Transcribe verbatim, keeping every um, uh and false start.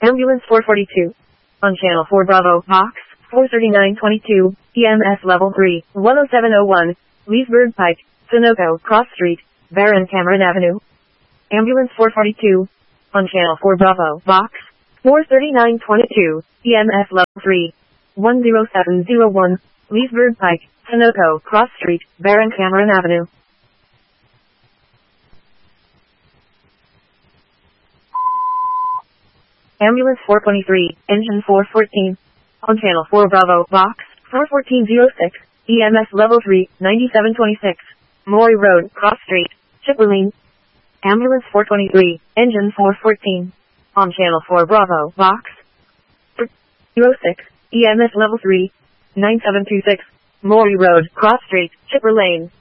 Ambulance four forty-two. On Channel four Bravo, Box four thirty-nine twenty-two, E M S Level three, one oh seven oh one, Leesburg Pike, Sunoco, Cross Street, Baron Cameron Avenue. Ambulance four forty-two. On Channel four Bravo, Box four thirty-nine twenty-two, E M S Level three, one oh seven oh one, Leesburg Pike, Sunoco, Cross Street, Baron Cameron Avenue. Ambulance four twenty-three, Engine four fourteen. On Channel four Bravo, Box four fourteen oh six, E M S Level three, ninety-seven twenty-six, Maury Road, Cross Street, Chipperlane. Ambulance four twenty-three, Engine four fourteen. On Channel four Bravo, Box oh six, E M S Level three, nine seven two six, Maury Road, Cross Street, Chipperlane.